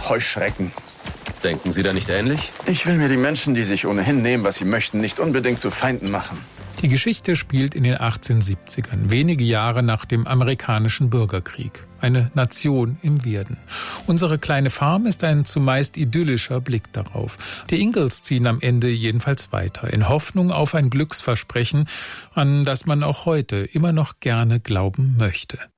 Heuschrecken. Denken Sie da nicht ähnlich? Ich will mir die Menschen, die sich ohnehin nehmen, was sie möchten, nicht unbedingt zu Feinden machen. Die Geschichte spielt in den 1870ern, wenige Jahre nach dem amerikanischen Bürgerkrieg. Eine Nation im Werden. Unsere kleine Farm ist ein zumeist idyllischer Blick darauf. Die Ingalls ziehen am Ende jedenfalls weiter, in Hoffnung auf ein Glücksversprechen, an das man auch heute immer noch gerne glauben möchte.